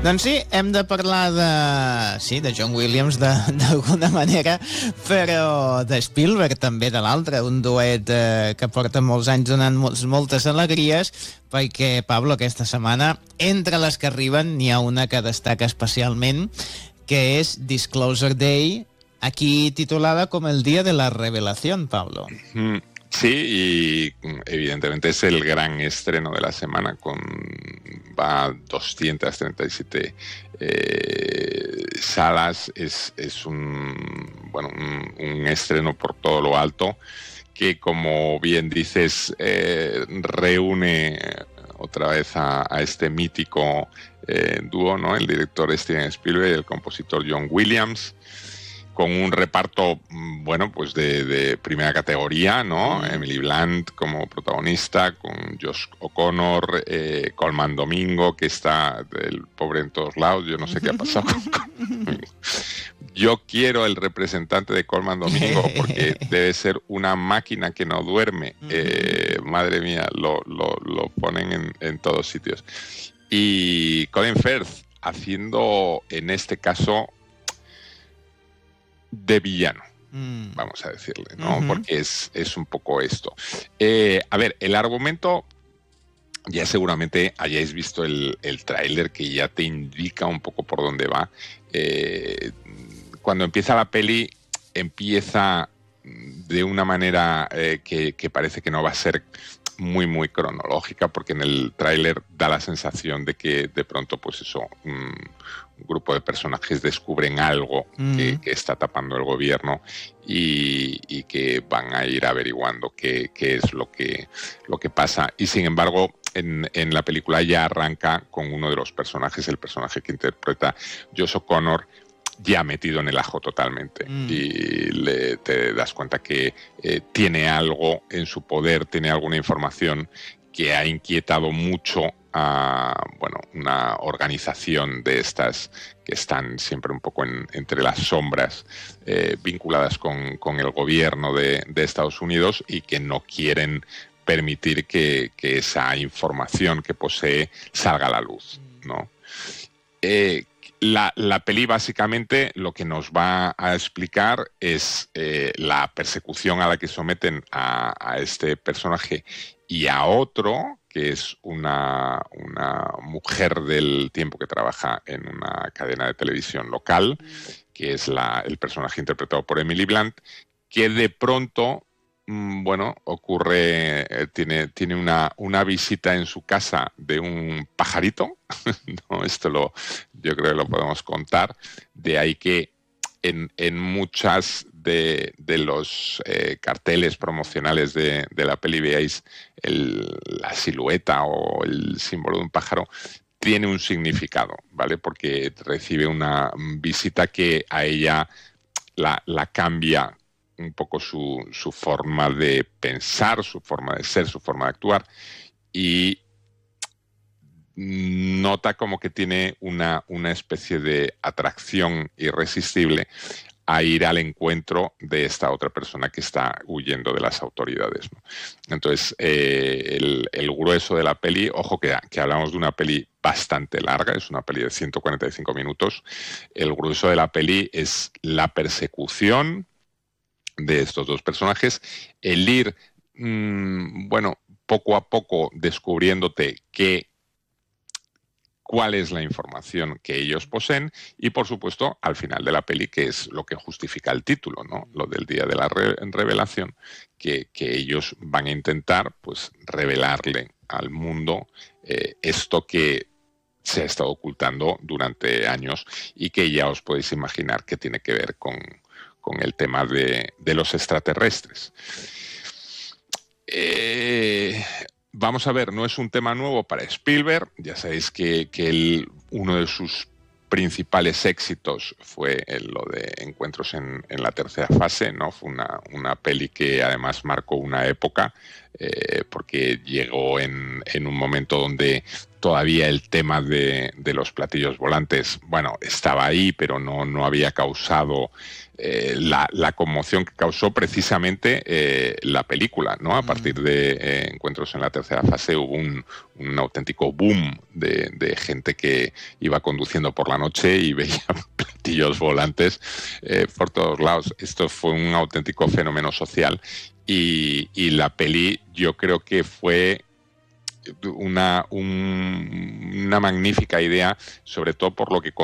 Doncs sí, hem de parlar de John Williams d'alguna manera, però de Spielberg també de l'altre, un duet que porta molts anys donant moltes alegries, perquè, Pablo, aquesta setmana, entre les que arriben, n'hi ha una que destaca especialment, que és Disclosure Day, aquí titulada com el Día de la Revelación, Pablo. Sí, y evidentemente es el gran estreno de la semana, va a 237 salas, es un estreno por todo lo alto, que como bien dices, reúne otra vez a este mítico dúo, ¿no? El director Steven Spielberg y el compositor John Williams, con un reparto, bueno, pues de primera categoría, ¿no? Emily Blunt como protagonista, con Josh O'Connor, Colman Domingo, que está el pobre en todos lados, yo no sé qué ha pasado con Domingo. Yo quiero el representante de Colman Domingo, porque debe ser una máquina que no duerme. Madre mía, lo ponen en todos sitios. Y Colin Firth haciendo, en este caso, de villano, vamos a decirle, ¿no? Porque es un poco esto. A ver, el argumento, ya seguramente hayáis visto el tráiler, que ya te indica un poco por dónde va. Cuando empieza la peli, empieza de una manera que parece que no va a ser muy, muy cronológica, porque en el tráiler da la sensación de que de pronto, pues eso, un grupo de personajes descubren algo que está tapando el gobierno y que van a ir averiguando qué es lo que pasa. Y sin embargo, en la película ya arranca con uno de los personajes, el personaje que interpreta Josh O'Connor, ya metido en el ajo totalmente, y te das cuenta que tiene algo en su poder, tiene alguna información que ha inquietado mucho a una organización de estas que están siempre un poco entre las sombras, vinculadas con el gobierno de Estados Unidos, y que no quieren permitir que esa información que posee salga a la luz, ¿no? La peli básicamente lo que nos va a explicar es la persecución a la que someten a este personaje y a otro, que es una mujer del tiempo que trabaja en una cadena de televisión local, que es el personaje interpretado por Emily Blunt, que de pronto, ocurre, tiene una visita en su casa de un pajarito, ¿no? Esto yo creo que lo podemos contar, de ahí que en muchas de los carteles promocionales de la peli veáis la silueta o el símbolo de un pájaro, tiene un significado, ¿vale? Porque recibe una visita que a ella la cambia un poco su forma de pensar, su forma de ser, su forma de actuar, y nota como que tiene una especie de atracción irresistible a ir al encuentro de esta otra persona que está huyendo de las autoridades, ¿no? Entonces, el grueso de la peli, ojo que hablamos de una peli bastante larga, es una peli de 145 minutos, el grueso de la peli es la persecución de estos dos personajes, el ir, poco a poco descubriéndote cuál es la información que ellos poseen, y por supuesto al final de la peli, que es lo que justifica el título, ¿no? Lo del Día de la Revelación, que ellos van a intentar, pues, revelarle al mundo esto que se ha estado ocultando durante años, y que ya os podéis imaginar que tiene que ver con el tema de los extraterrestres. Vamos a ver, no es un tema nuevo para Spielberg. Ya sabéis que uno de sus principales éxitos fue lo de Encuentros en la tercera fase, ¿no? Fue una peli que además marcó una época, porque llegó en un momento donde todavía el tema de los platillos volantes, bueno, estaba ahí, pero no había causado la conmoción que causó precisamente la película, ¿no? A partir de Encuentros en la tercera fase hubo un auténtico boom de gente que iba conduciendo por la noche y veía platillos volantes por todos lados. Esto fue un auténtico fenómeno social y la peli yo creo que fue una magnífica idea, sobre todo por lo que